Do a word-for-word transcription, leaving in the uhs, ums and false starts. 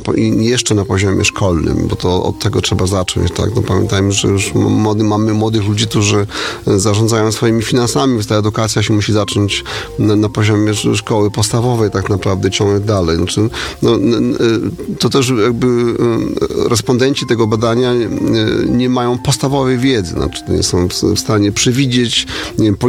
po, i jeszcze na poziomie szkolnym, bo to od tego trzeba zacząć, tak? No, pamiętajmy, że już młody, mamy młodych ludzi, którzy zarządzają swoimi finansami, więc ta edukacja się musi zacząć na, na poziomie szkoły podstawowej tak naprawdę, ciągnąć dalej. Znaczy, no, to też jakby respondenci tego badania nie mają podstawowej wiedzy, znaczy nie są w stanie przewidzieć, nie wiem,